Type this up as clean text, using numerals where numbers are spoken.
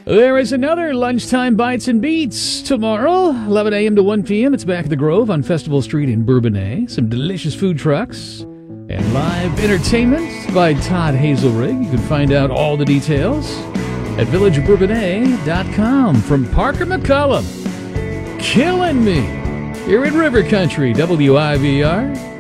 There is another Lunchtime Bites and Beats tomorrow, 11 a.m. to 1 p.m. It's back at the Grove on Festival Street in Bourbonnais. Some delicious food trucks and live entertainment by Todd Hazelrig. You can find out all the details at villagebourbonnais.com. From Parker McCullum, killing me here in River Country, WIVR.